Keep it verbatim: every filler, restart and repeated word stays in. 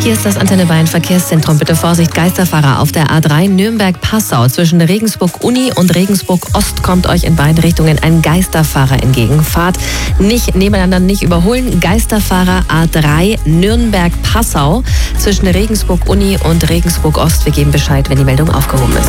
Hier ist das Antenne Bayern Verkehrszentrum. Bitte Vorsicht, Geisterfahrer auf der A drei Nürnberg-Passau. Zwischen Regensburg-Uni und Regensburg-Ost kommt euch in beiden Richtungen ein Geisterfahrer entgegen. Fahrt nicht nebeneinander, nicht überholen. Geisterfahrer A drei Nürnberg-Passau zwischen Regensburg-Uni und Regensburg-Ost. Wir geben Bescheid, wenn die Meldung aufgehoben ist.